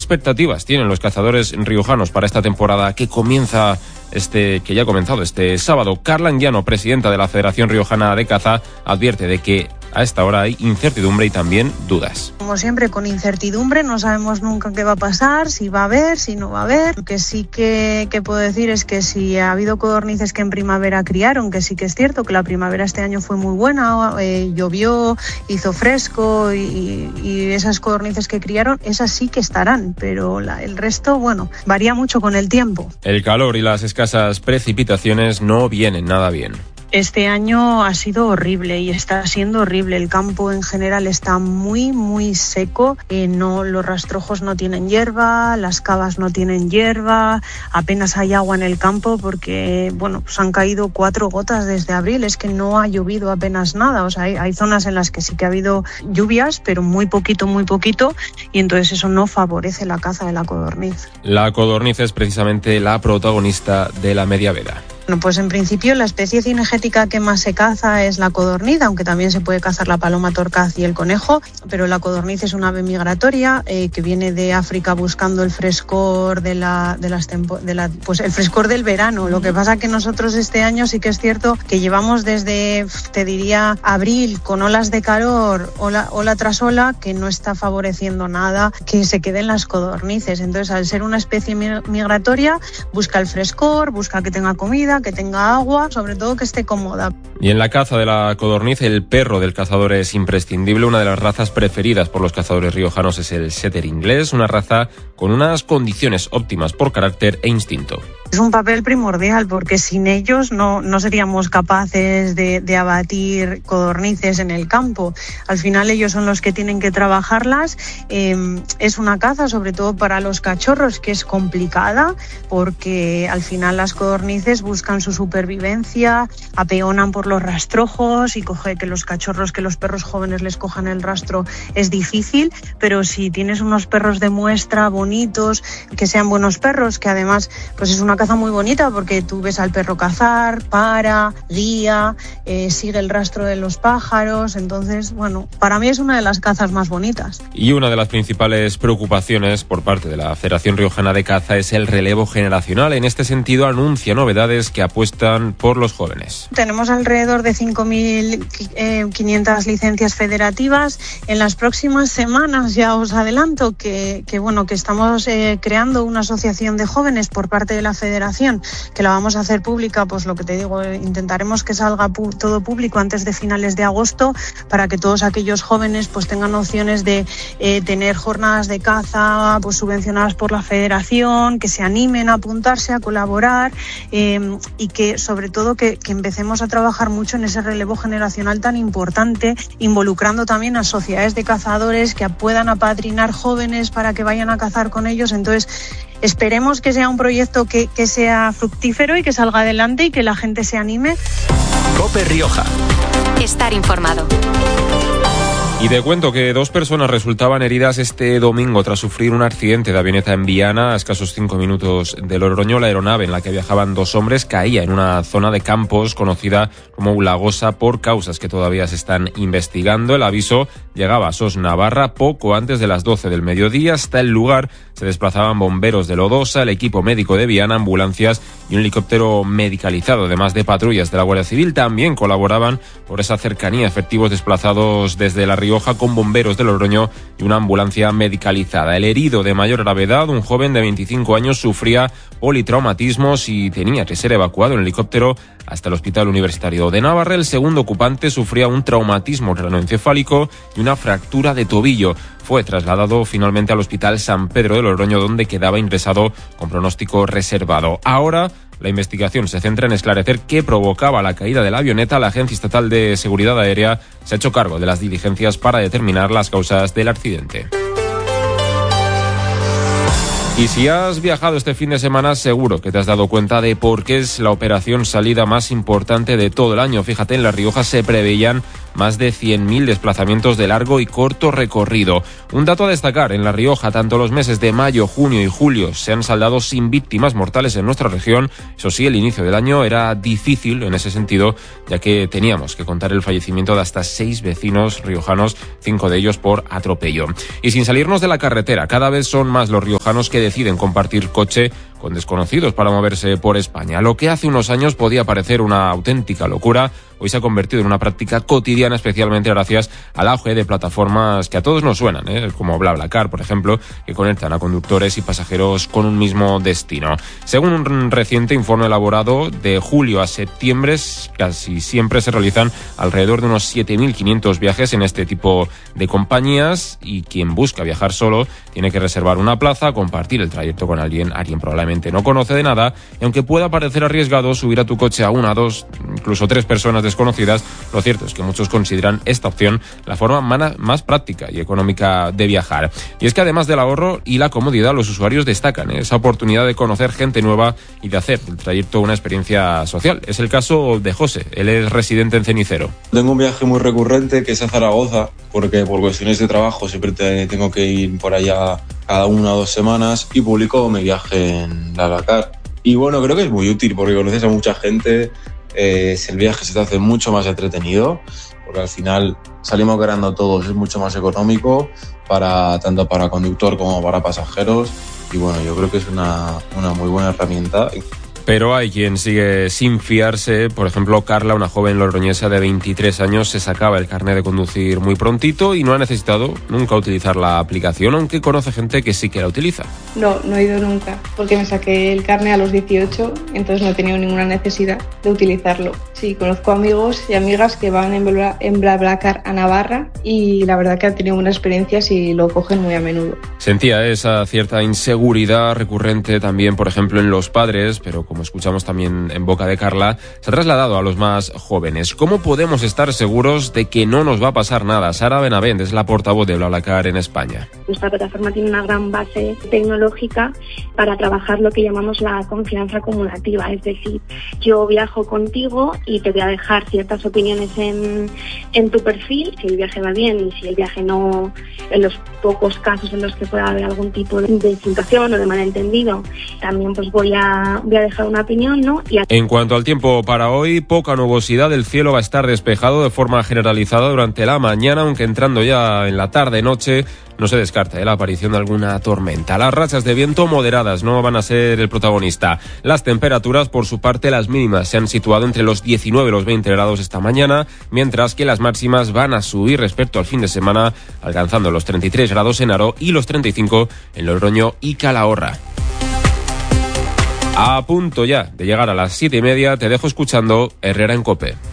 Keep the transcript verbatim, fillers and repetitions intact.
expectativas tienen los cazadores riojanos para esta temporada que comienza este, que ya ha comenzado este sábado? Carla Anguiano, presidenta de la Federación Riojana de Caza, advierte de que a esta hora hay incertidumbre y también dudas. Como siempre, con incertidumbre, no sabemos nunca qué va a pasar, si va a haber, si no va a haber. Lo que sí que, que puedo decir es que si ha habido codornices que en primavera criaron, que sí que es cierto que la primavera este año fue muy buena, eh, llovió, hizo fresco y, y esas codornices que criaron, esas sí que estarán, pero la, el resto, bueno, varía mucho con el tiempo. El calor y las escasas precipitaciones no vienen nada bien. Este año ha sido horrible y está siendo horrible. El campo en general está muy, muy seco. Eh, no, los rastrojos no tienen hierba, las cavas no tienen hierba, apenas hay agua en el campo porque, bueno, pues han caído cuatro gotas desde abril. Es que no ha llovido apenas nada. O sea, hay, hay zonas en las que sí que ha habido lluvias, pero muy poquito, muy poquito, y entonces eso no favorece la caza de la codorniz. La codorniz es precisamente la protagonista de la media veda. Bueno, pues en principio la especie cinegética que más se caza es la codorniz, aunque también se puede cazar la paloma torcaz y el conejo, pero la codorniz es una ave migratoria eh, que viene de África buscando el frescor de la, de las tempo, de la, pues el frescor del verano. Lo que pasa que nosotros este año sí que es cierto que llevamos desde, te diría, abril con olas de calor, ola, ola tras ola, que no está favoreciendo nada que se queden las codornices. Entonces, al ser una especie migratoria, busca el frescor, busca que tenga comida, que tenga agua, sobre todo que esté cómoda. Y en la caza de la codorniz, el perro del cazador es imprescindible. Una de las razas preferidas por los cazadores riojanos es el setter inglés, una raza con unas condiciones óptimas por carácter e instinto. Es un papel primordial porque sin ellos no, no seríamos capaces de, de abatir codornices en el campo. Al final ellos son los que tienen que trabajarlas. Eh, es una caza, sobre todo para los cachorros, que es complicada porque al final las codornices buscan su supervivencia, apeonan por los rastrojos y coge que los cachorros, que los perros jóvenes les cojan el rastro es difícil, pero si tienes unos perros de muestra bonitos, que sean buenos perros, que además pues es una caza muy bonita porque tú ves al perro cazar, para, guía, eh, sigue el rastro de los pájaros. Entonces, bueno, para mí es una de las cazas más bonitas. Y una de las principales preocupaciones por parte de la Federación Riojana de Caza es el relevo generacional. En este sentido, anuncia novedades que apuestan por los jóvenes. Tenemos alrededor de cinco mil quinientas licencias federativas. En las próximas semanas ya os adelanto que, que, bueno, que estamos eh, creando una asociación de jóvenes por parte de la Federación, que la vamos a hacer pública, pues lo que te digo, intentaremos que salga pu- todo público antes de finales de agosto para que todos aquellos jóvenes pues tengan opciones de eh, tener jornadas de caza pues subvencionadas por la Federación, que se animen a apuntarse, a colaborar eh, y que sobre todo que, que empecemos a trabajar mucho en ese relevo generacional tan importante, involucrando también a sociedades de cazadores que puedan apadrinar jóvenes para que vayan a cazar con ellos. Entonces, esperemos que sea un proyecto que, que sea fructífero y que salga adelante y que la gente se anime. COPE Rioja. Estar informado. Y te cuento que dos personas resultaban heridas este domingo tras sufrir un accidente de avioneta en Viana, a escasos cinco minutos de Logroño. La aeronave en la que viajaban dos hombres caía en una zona de campos conocida como Ulagosa por causas que todavía se están investigando. El aviso llegaba a Sos Navarra poco antes de las doce del mediodía. Hasta el lugar se desplazaban bomberos de Lodosa, el equipo médico de Viana, ambulancias y un helicóptero medicalizado, además de patrullas de la Guardia Civil. También colaboraban por esa cercanía efectivos desplazados desde La Rioja con bomberos de Logroño y una ambulancia medicalizada. El herido de mayor gravedad, un joven de veinticinco años, sufría politraumatismos y tenía que ser evacuado en helicóptero hasta el Hospital Universitario de Navarra. El segundo ocupante sufría un traumatismo craneoencefálico y una fractura de tobillo. Fue trasladado finalmente al Hospital San Pedro de Logroño, donde quedaba ingresado con pronóstico reservado. Ahora la investigación se centra en esclarecer qué provocaba la caída de la avioneta. La Agencia Estatal de Seguridad Aérea se ha hecho cargo de las diligencias para determinar las causas del accidente. Y si has viajado este fin de semana, seguro que te has dado cuenta de por qué es la operación salida más importante de todo el año. Fíjate, en La Rioja se preveían más de cien mil desplazamientos de largo y corto recorrido. Un dato a destacar: en La Rioja, tanto los meses de mayo, junio y julio se han saldado sin víctimas mortales en nuestra región. Eso sí, el inicio del año era difícil en ese sentido, ya que teníamos que contar el fallecimiento de hasta seis vecinos riojanos, cinco de ellos por atropello. Y sin salirnos de la carretera, cada vez son más los riojanos que deciden compartir coche con desconocidos para moverse por España. Lo que hace unos años podía parecer una auténtica locura, hoy se ha convertido en una práctica cotidiana, especialmente gracias al auge de plataformas que a todos nos suenan, ¿eh? como BlaBlaCar, por ejemplo, que conectan a conductores y pasajeros con un mismo destino. Según un reciente informe elaborado, de julio a septiembre casi siempre se realizan alrededor de unos siete mil quinientos viajes en este tipo de compañías, y quien busca viajar solo tiene que reservar una plaza, compartir el trayecto con alguien, alguien probablemente no conoce de nada, y aunque pueda parecer arriesgado subir a tu coche a una, dos, incluso tres personas desconocidas, lo cierto es que muchos consideran esta opción la forma más práctica y económica de viajar. Y es que además del ahorro y la comodidad, los usuarios destacan ¿eh? esa oportunidad de conocer gente nueva y de hacer del trayecto una experiencia social. Es el caso de José, él es residente en Cenicero. Tengo un viaje muy recurrente que es a Zaragoza, porque por cuestiones de trabajo siempre te, tengo que ir por allá cada una o dos semanas, y publico mi viaje en BlaBlaCar. Y bueno, creo que es muy útil porque conoces a mucha gente, eh, el viaje se te hace mucho más entretenido, porque al final salimos ganando todos, es mucho más económico, para tanto para conductor como para pasajeros, y bueno, yo creo que es una, una muy buena herramienta. Pero hay quien sigue sin fiarse. Por ejemplo, Carla, una joven logroñesa de veintitrés años, se sacaba el carnet de conducir muy prontito y no ha necesitado nunca utilizar la aplicación, aunque conoce gente que sí que la utiliza. No, no he ido nunca, porque me saqué el carnet a los dieciocho, entonces no he tenido ninguna necesidad de utilizarlo. Sí, conozco amigos y amigas que van en, Bla, en BlaBlaCar a Navarra, y la verdad que han tenido buenas experiencias y lo cogen muy a menudo. Sentía esa cierta inseguridad recurrente también, por ejemplo, en los padres, pero como escuchamos también en boca de Carla, se ha trasladado a los más jóvenes. ¿Cómo podemos estar seguros de que no nos va a pasar nada? Sara Benavent es la portavoz de BlaBlaCar en España. Nuestra plataforma tiene una gran base tecnológica para trabajar lo que llamamos la confianza acumulativa, es decir, yo viajo contigo y te voy a dejar ciertas opiniones en, en tu perfil, si el viaje va bien, y si el viaje no, en los pocos casos en los que pueda haber algún tipo de situación o de malentendido, también pues voy a, voy a dejar una opinión, ¿no? Y a... En cuanto al tiempo para hoy, poca nubosidad, el cielo va a estar despejado de forma generalizada durante la mañana, aunque entrando ya en la tarde-noche no se descarta ¿eh? la aparición de alguna tormenta. Las rachas de viento moderadas no van a ser el protagonista. Las temperaturas, por su parte, las mínimas se han situado entre los diecinueve y los veinte grados esta mañana, mientras que las máximas van a subir respecto al fin de semana, alcanzando los treinta y tres grados en Haro y los treinta y cinco en Logroño y Calahorra. A punto ya de llegar a las siete y media, te dejo escuchando Herrera en COPE.